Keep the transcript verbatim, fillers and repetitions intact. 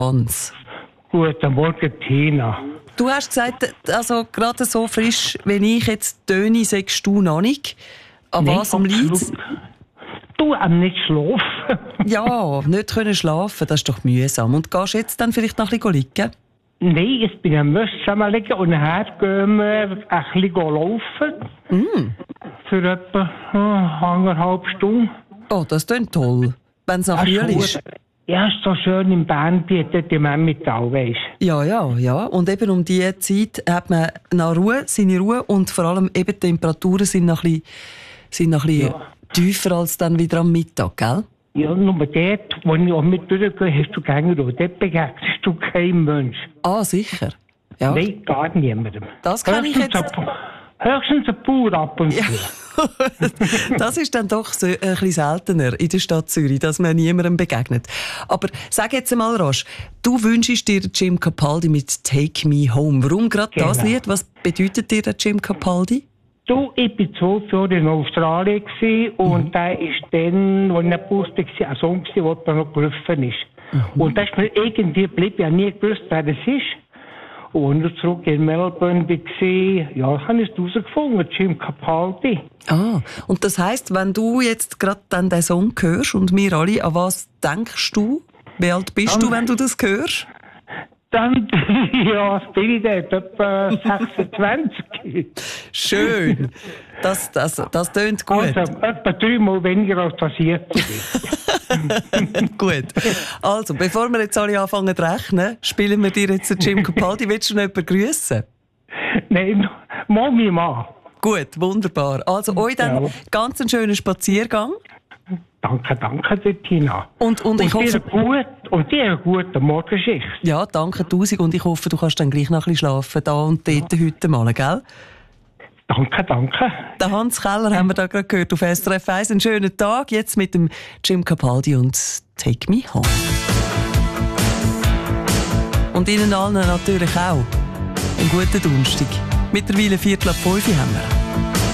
Hans. Guten Morgen, Tina. Du hast gesagt, also gerade so frisch, wenn ich jetzt töne, sagst du noch nicht. An Nein, was liegt? Du am nicht schlafen. Ja, nicht können schlafen, das ist doch mühsam. Und gehst du jetzt dann vielleicht noch ein bisschen liegen? Nein, jetzt bin ich am zusammen liegen und nachher gehen wir ein bisschen laufen. Mm. Für etwa äh, eineinhalb Stunden. Oh, das klingt toll. Wenn es nach Ja, Kühl ist. gut. Ja, ist so schön im Bern bietet im Emmental, weisst du. Ja, ja, ja. Und eben um diese Zeit hat man noch Ruhe, seine Ruhe und vor allem eben die Temperaturen sind noch ein bisschen, sind noch ein bisschen Ja. tiefer als dann wieder am Mittag, gell? Ja, nur dort, wo ich auch mit durchgehe, hast du keine Ruhe. Dort begegnest du keinem Mensch. Ah, sicher. Ja. Nein, gar niemandem. Das kann ich Höchstens jetzt- ein Pa- Höchstens ein Bauer ab und Ja. zu. Das ist dann doch so ein bisschen seltener in der Stadt Zürich, dass man niemandem begegnet. Aber sag jetzt einmal rasch, du wünschst dir Jim Capaldi mit «Take Me Home». Warum gerade das Genau. Lied? Was bedeutet dir der Jim Capaldi? Du, ich war zwölf Jahre in Australien gewesen, und Mhm. der ist dann, als ich nicht wusste, war ein Song, der da noch gerufen ist. Mhm. Und das ist mir irgendwie geblieben. Ich habe nie gewusst, wer das ist. Und als ich zurück in Melbourne war, ja, habe ich es herausgefunden, Jim Capaldi. Ah, und das heisst, wenn du jetzt gerade dann den Song hörst und wir alle, an was denkst du? Wie alt bist Dann- du, wenn du das hörst? Dann, ja, was bin ich dort? Etwa sechsundzwanzig. Schön. Das, das, das tönt gut. Also, etwa dreimal weniger als das jetzt bin. Gut. Also, bevor wir jetzt alle anfangen zu rechnen, spielen wir dir jetzt den Jim Capaldi. Willst du noch jemanden grüssen? Nein, Mami, Mann. Gut, wunderbar. Also, euch dann Ja. ganz einen schönen Spaziergang. Danke, danke, dir, Tina. Und, und ich und dir hoffe... gut, und dir eine gute Morgenschicht. Ja, danke tausend. Und ich hoffe, du kannst dann gleich noch ein bisschen schlafen, da und dort heute mal, gell? Danke, danke. Der Hans Keller haben wir da gerade gehört auf S R F eins. Einen schönen Tag jetzt mit dem Jim Capaldi und «Take Me Home». Und Ihnen allen natürlich auch einen guten Donnerstag. Mittlerweile Viertel ab fünf haben wir.